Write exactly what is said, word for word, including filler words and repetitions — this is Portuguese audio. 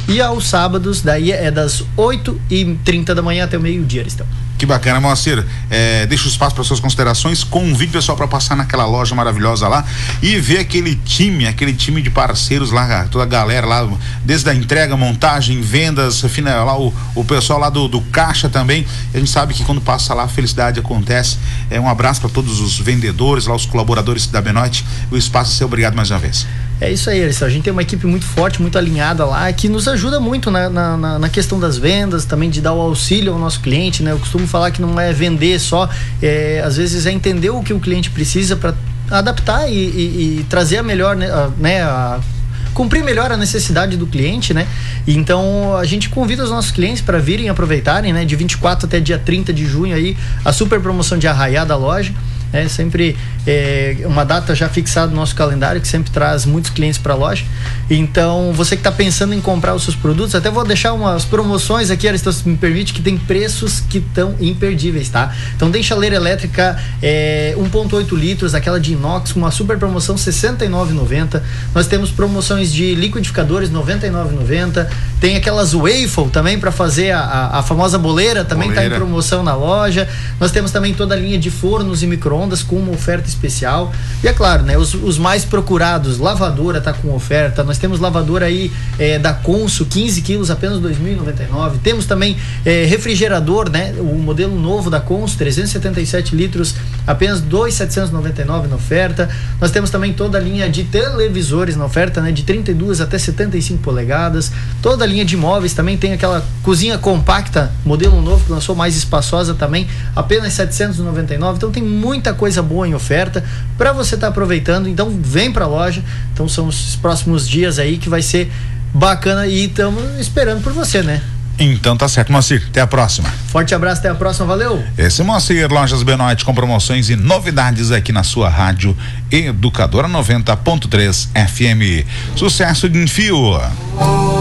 E aos sábados, daí é das oito e trinta da manhã até o meio-dia, Aristão. Que bacana, Moacir. É, deixa o espaço para suas considerações. Convide o pessoal para passar naquela loja maravilhosa lá e ver aquele time, aquele time de parceiros lá, toda a galera lá, desde a entrega, montagem, vendas, lá o, o pessoal lá do, do caixa também. A gente sabe que quando passa lá a felicidade acontece. É um abraço para todos os vendedores, lá os colaboradores da Benoit. O espaço é seu. Obrigado mais uma vez. É isso aí, Aristão. A gente tem uma equipe muito forte, muito alinhada lá, que nos ajuda muito na, na, na questão das vendas, também de dar o auxílio ao nosso cliente, né? Eu costumo falar que não é vender só, é, às vezes é entender o que o cliente precisa para adaptar e, e, e trazer a melhor, né, a, né, a cumprir melhor a necessidade do cliente, né? Então a gente convida os nossos clientes para virem aproveitarem, né? De vinte e quatro até dia trinta de junho aí, a super promoção de arraiá da loja. É sempre é, uma data já fixada no nosso calendário, que sempre traz muitos clientes para a loja. Então, você que está pensando em comprar os seus produtos, até vou deixar umas promoções aqui, Aristão, se me permite, que tem preços que estão imperdíveis, tá? Então, tem chaleira elétrica é, um ponto oito litros, aquela de inox, com uma super promoção sessenta e nove reais e noventa centavos. Nós temos promoções de liquidificadores noventa e nove reais e noventa centavos. Tem aquelas waffle também para fazer a, a, a famosa boleira, também está em promoção na loja. Nós temos também toda a linha de fornos e micro-ondas com uma oferta especial. E é claro, né, os, os mais procurados, lavadora tá com oferta. Nós temos lavadora aí é, da Consul, quinze quilos, apenas dois mil e noventa e nove reais. Temos também é, refrigerador, né, o modelo novo da Consul, trezentos e setenta e sete litros, apenas dois mil setecentos e noventa e nove reais na oferta. Nós temos também toda a linha de televisores na oferta, né, de trinta e duas até setenta e cinco polegadas. Toda a linha de móveis também tem aquela cozinha compacta, modelo novo que lançou, mais espaçosa também, apenas setecentos e noventa e nove reais. Então tem muita coisa boa em oferta para você estar tá aproveitando. Então vem para a loja. Então são os próximos dias aí que vai ser bacana e estamos esperando por você, né? Então tá certo, Moacir, até a próxima. Forte abraço, até a próxima, valeu. Esse é Moacir, Lojas Benoit, com promoções e novidades aqui na sua rádio Educadora noventa ponto três F M. Sucesso de enfio.